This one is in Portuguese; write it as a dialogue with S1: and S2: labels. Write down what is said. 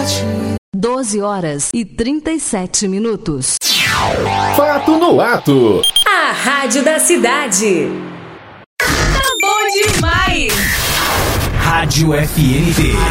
S1: 12h37.
S2: Fato no ato.
S3: A rádio da cidade. Tá bom demais.
S4: Rádio FNT.